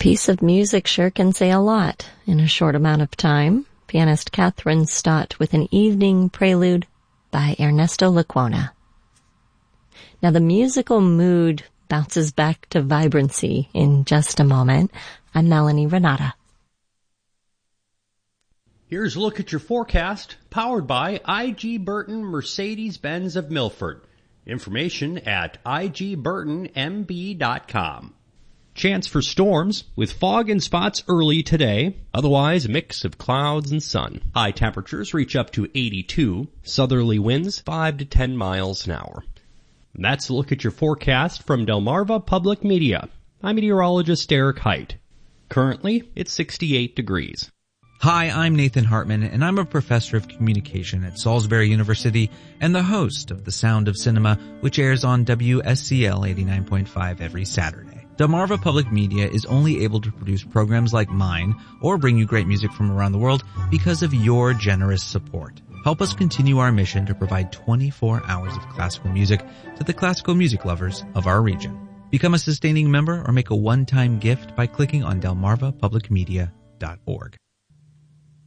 piece of music sure can say a lot in a short amount of time. Pianist Catherine Stott with an evening prelude by Ernesto Lecuona. Now the musical mood bounces back to vibrancy in just a moment. I'm Melanie Renata. Here's a look at your forecast, powered by I.G. Burton Mercedes-Benz of Milford. Information at igburtonmb.com. Chance for storms, with fog and spots early today. Otherwise, a mix of clouds and sun. High temperatures reach up to 82. Southerly winds 5 to 10 miles an hour. And that's a look at your forecast from Delmarva Public Media. I'm meteorologist Eric Height. Currently, it's 68 degrees. Hi, I'm Nathan Hartman, and I'm a professor of communication at Salisbury University and the host of The Sound of Cinema, which airs on WSCL 89.5 every Saturday. Delmarva Public Media is only able to produce programs like mine or bring you great music from around the world because of your generous support. Help us continue our mission to provide 24 hours of classical music to the classical music lovers of our region. Become a sustaining member or make a one-time gift by clicking on delmarvapublicmedia.org.